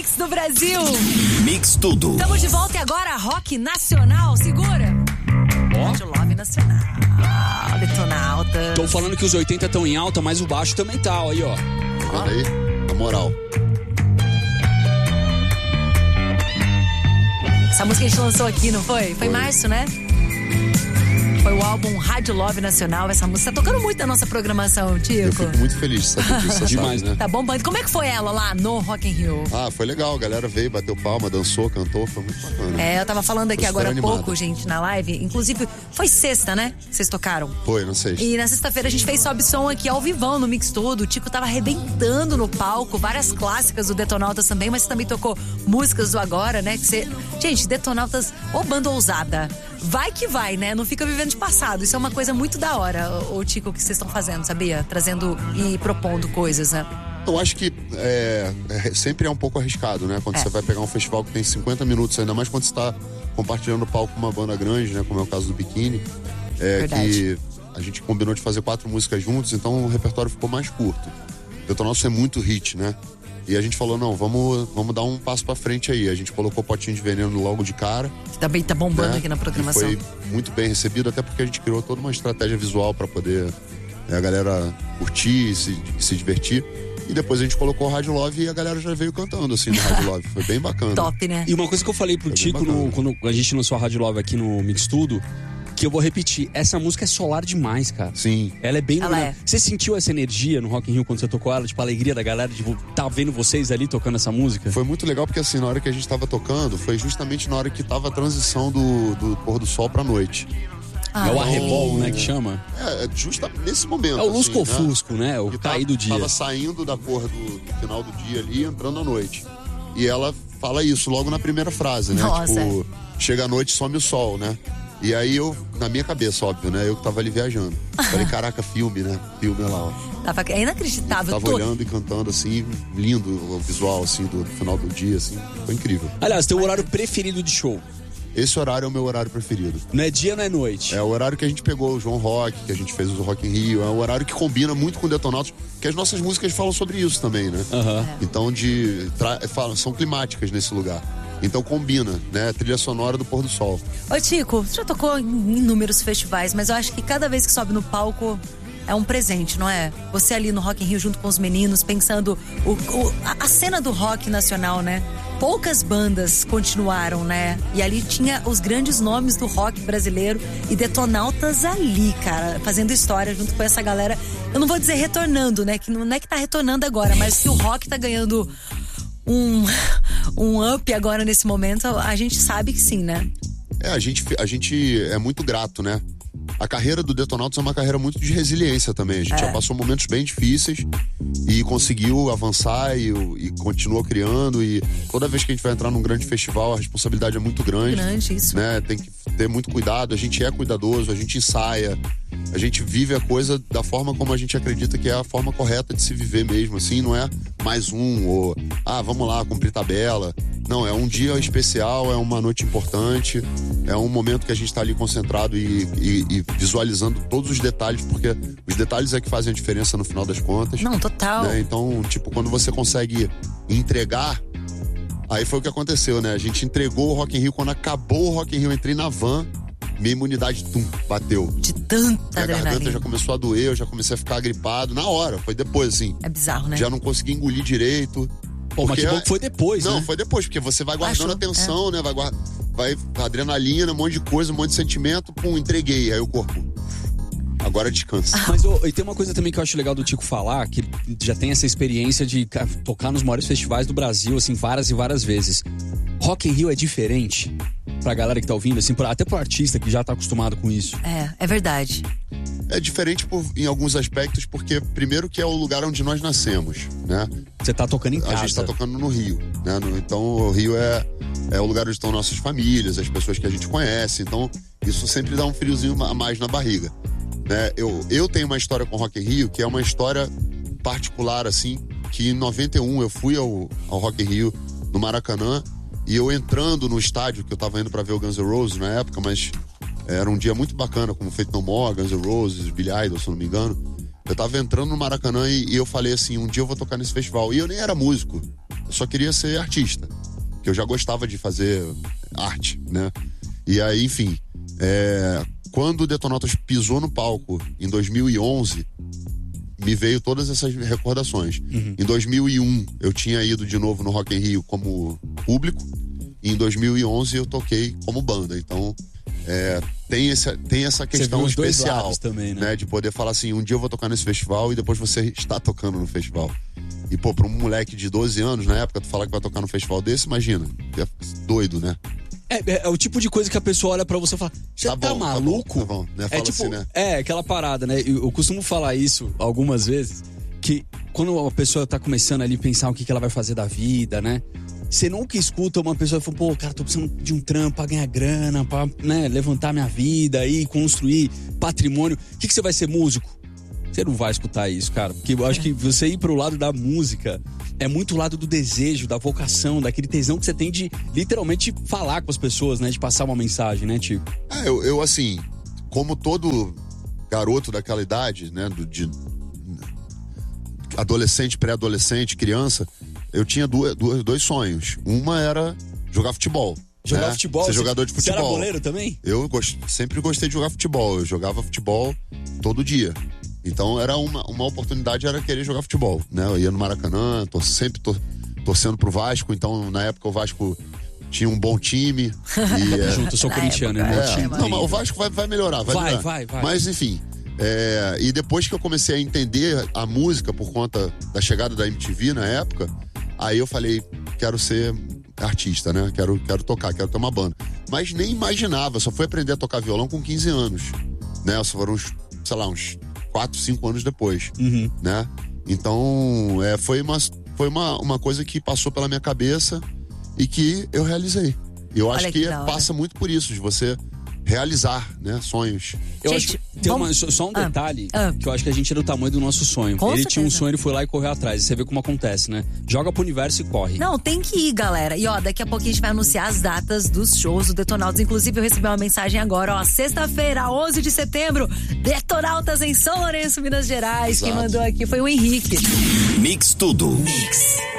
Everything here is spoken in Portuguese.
Mix do Brasil. Mix tudo. Estamos de volta e agora Rock Nacional. Segura. Rádio Love Nacional. Detonautas. Tô falando que os 80 estão em alta, mas o baixo também tá, aí, ó. Tá vendo aí? A moral. Essa música a gente lançou aqui, não foi? Foi em março, né? Foi o álbum Rádio Love Nacional. Essa música tá tocando muito na nossa programação, Tico. Eu fico muito feliz de saber disso, você Demais, sabe, né? Tá bombando. Como é que foi ela lá no Rock in Rio? Ah, foi legal. A galera veio, bateu palma, dançou, cantou. Foi muito bacana. Eu tava falando aqui Foi agora há super pouco, animado. gente, na live. Inclusive, foi sexta, né? Vocês tocaram. Foi, não sei. E na sexta-feira a gente fez Sobe Som aqui ao vivão no Mix Tudo. O Tico tava arrebentando no palco, várias clássicas do Detonautas também, mas você também tocou músicas do agora, né? Gente, Detonautas, ô banda ousada. Vai que vai, né? Não fica vivendo de passado. Isso é uma coisa muito da hora, o Tico, que vocês estão fazendo, sabia? Trazendo e propondo coisas, né? Eu acho que sempre é um pouco arriscado, né? Quando você vai pegar um festival que tem 50 minutos, ainda mais quando você tá compartilhando o palco com uma banda grande, né? Como é o caso do Biquíni. Que a gente combinou de fazer 4 músicas juntos, então o repertório ficou mais curto. Detonautas é muito hit, né? E a gente falou, não, vamos dar um passo pra frente aí. A gente colocou Potinho de Veneno logo de cara. Que também tá bombando aqui na programação. E foi muito bem recebido, até porque a gente criou toda uma estratégia visual pra poder a galera curtir e se divertir. E depois a gente colocou o Rádio Love e a galera já veio cantando, assim, no Rádio Love. Foi bem bacana. Top, né? E uma coisa que eu falei pro Foi Tico bem quando a gente lançou a Rádio Love aqui no Mix Tudo, que eu vou repetir, essa música é solar demais, cara. Sim. Ela é bem... Ela é. Você sentiu essa energia no Rock in Rio quando você tocou ela? Tipo, a alegria da galera de tá vendo vocês ali tocando essa música? Foi muito legal porque, assim, na hora que a gente tava tocando, foi justamente na hora que tava a transição do pôr do sol pra noite. É o arrebol, né, que chama? Justamente nesse momento. É o lusco-fusco, né? O Que cair do dia. Tava saindo da cor do final do dia ali, entrando à noite. E ela fala isso logo na primeira frase, né? Nossa. Tipo, chega a noite, some o sol, né? E aí eu, na minha cabeça, óbvio, né? Eu que tava ali viajando. Falei, caraca, filme, né? Filme lá, ó. É inacreditável. Tava olhando e cantando, assim, lindo o visual, assim, do final do dia, assim. Foi incrível. Aliás, teu horário preferido de show? Esse horário é o meu horário preferido. Não é dia, não é noite. É o horário que a gente pegou o João Rock, que a gente fez o Rock in Rio. É um horário que combina muito com o Detonautas, que as nossas músicas falam sobre isso também, né? Então, são climáticas nesse lugar. Então combina, né? Trilha sonora do pôr do sol. Ô Tico, você já tocou em inúmeros festivais, mas eu acho que cada vez que sobe no palco é um presente, não é? Você ali no Rock in Rio junto com os meninos, pensando a cena do rock nacional, né? Poucas bandas continuaram, né? E ali tinha os grandes nomes do rock brasileiro e Detonautas ali, cara, fazendo história junto com essa galera. Eu não vou dizer retornando, né? Que não é que tá retornando agora, mas que o rock tá ganhando um up agora nesse momento, a gente sabe que sim, né? A gente é muito grato, né? A carreira do Detonautas é uma carreira muito de resiliência também. A gente já passou momentos bem difíceis e conseguiu avançar e continuou criando. E toda vez que a gente vai entrar num grande festival, a responsabilidade é muito grande. Grande, isso. Né? Tem que ter muito cuidado. A gente é cuidadoso, a gente ensaia. A gente vive a coisa da forma como a gente acredita que é a forma correta de se viver mesmo, assim, não é mais ou vamos lá, cumprir tabela. Não, é um dia especial, é uma noite importante, é um momento que a gente tá ali concentrado e visualizando todos os detalhes, porque os detalhes é que fazem a diferença no final das contas. Não, total. Né? Então, tipo, quando você consegue entregar, aí foi o que aconteceu, né? A gente entregou o Rock in Rio, quando acabou o Rock in Rio, eu entrei na van, minha imunidade, bateu. De tanta Minha adrenalina. garganta já começou a doer, eu já comecei a ficar gripado. Na hora, foi depois, assim. É bizarro, né? Já não consegui engolir direito. Pô, mas que bom que foi depois, Não, né? foi depois, porque você vai guardando a tensão, né? Vai adrenalina, um monte de coisa, um monte de sentimento. Pum, entreguei. Aí o corpo, agora descansa. Mas e tem uma coisa também que eu acho legal do Tico falar, que já tem essa experiência de tocar nos maiores festivais do Brasil, assim, várias e várias vezes. Rock in Rio é diferente pra galera que tá ouvindo, assim, até pro artista que já tá acostumado com isso. É verdade. É diferente em alguns aspectos, porque primeiro que é o lugar onde nós nascemos, né? Você tá tocando em casa. A gente tá tocando no Rio, né? Então o Rio é o lugar onde estão nossas famílias, as pessoas que a gente conhece. Então isso sempre dá um friozinho a mais na barriga, né? Eu tenho uma história com o Rock in Rio que é uma história particular, assim, que em 91 eu fui ao Rock in Rio no Maracanã, e eu entrando no estádio, que eu tava indo pra ver o Guns N' Roses na época, mas era um dia muito bacana, como Faith No More, Guns N' Roses, Billy Idol, se eu não me engano. Eu tava entrando no Maracanã e eu falei assim, um dia eu vou tocar nesse festival. E eu nem era músico. só queria ser artista, que eu já gostava de fazer arte, né? E aí, enfim, quando o Detonautas pisou no palco em 2011, me veio todas essas recordações. Em 2001, eu tinha ido de novo no Rock in Rio como público, e em 2011 eu toquei como banda. Então, tem essa questão especial também, né? De poder falar assim, um dia eu vou tocar nesse festival e depois você está tocando no festival. E, pô, pra um moleque de 12 anos, na época, tu falar que vai tocar num festival desse, imagina, é doido, né? É o tipo de coisa que a pessoa olha pra você e fala, você tá maluco? Tá bom, né? Fala tipo, assim, né? Aquela parada, né? Eu costumo falar isso algumas vezes, que quando a pessoa tá começando ali a pensar o que ela vai fazer da vida, né? Você nunca escuta uma pessoa falando, pô, cara, tô precisando de um trampo pra ganhar grana, pra, né, levantar minha vida e construir patrimônio. O que você vai ser, músico? Você não vai escutar isso, cara. Porque eu acho que você ir pro lado da música é muito o lado do desejo, da vocação, daquele tesão que você tem de literalmente falar com as pessoas, né? De passar uma mensagem, né, Tico? Eu assim, como todo garoto daquela idade, né? De adolescente, pré-adolescente, criança, eu tinha dois sonhos. Uma era jogar futebol. Jogar futebol? Ser jogador de futebol. Você era goleiro também? Eu sempre gostei de jogar futebol. Eu jogava futebol todo dia. Então era uma oportunidade, era querer jogar futebol, né? Eu ia no Maracanã, sempre torcendo pro Vasco. Então, na época, o Vasco tinha um bom time. Junto, eu sou corintiano, Não, mas o Vasco vai melhorar, vai. Mas, enfim, e depois que eu comecei a entender a música por conta da chegada da MTV na época, aí eu falei, quero ser artista, né? Quero tocar, quero ter uma banda. Mas nem imaginava, só fui aprender a tocar violão com 15 anos, né? Só foram uns 4, 5 anos depois, né? Então, foi uma coisa que passou pela minha cabeça e que eu realizei. E eu acho que passa muito por isso, de você realizar, né, sonhos. Eu acho que tem só um detalhe, que eu acho que a gente é do tamanho do nosso sonho. Ele tinha um sonho, ele foi lá e correu atrás. E você vê como acontece, né? Joga pro universo e corre. Não, tem que ir, galera. E daqui a pouquinho a gente vai anunciar as datas dos shows do Detonautas. Inclusive, eu recebi uma mensagem agora, sexta-feira, 11 de setembro, Detonautas em São Lourenço, Minas Gerais. Exato. Quem mandou aqui foi o Henrique. Mix Tudo. Mix.